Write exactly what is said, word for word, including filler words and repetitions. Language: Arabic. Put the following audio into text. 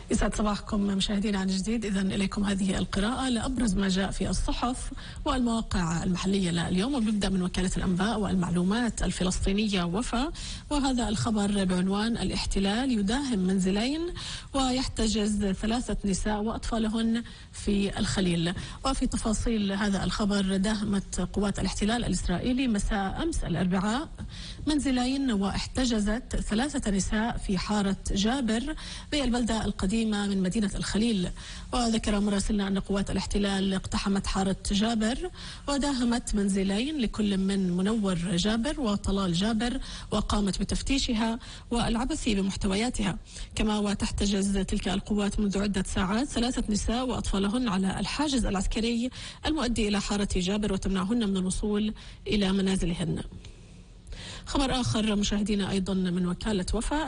يسعد صباحكم مشاهدينا عن جديد. إذا إليكم هذه القراءة لأبرز ما جاء في الصحف والمواقع المحلية لليوم، وبنبدأ من وكالة الأنباء والمعلومات الفلسطينية وفا، وهذا الخبر بعنوان: الاحتلال يداهم منزلين ويحتجز ثلاثة نساء وأطفالهن في الخليل. وفي تفاصيل هذا الخبر: داهمت قوات الاحتلال الإسرائيلي مساء أمس الأربعاء منزلين واحتجزت ثلاثة نساء في حارة جابر بالبلدة القديمة من مدينة الخليل. وذكر مراسلنا أن قوات الاحتلال اقتحمت حارة جابر وداهمت منزلين لكل من منور جابر وطلال جابر، وقامت بتفتيشها والعبث بمحتوياتها. كما وتحتجز تلك القوات منذ عدة ساعات ثلاثة نساء وأطفالهن على الحاجز العسكري المؤدي إلى حارة جابر وتمنعهن من الوصول إلى منازلهن. خبر آخر مشاهدينا أيضا من وكالة وفا: